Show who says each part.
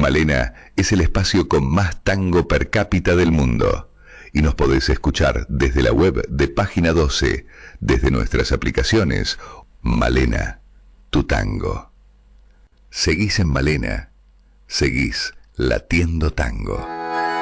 Speaker 1: Malena es el espacio con más tango per cápita del mundo. Y nos podés escuchar desde la web de Página 12, desde nuestras aplicaciones. Malena, tu tango. Seguís en Malena, seguís latiendo tango.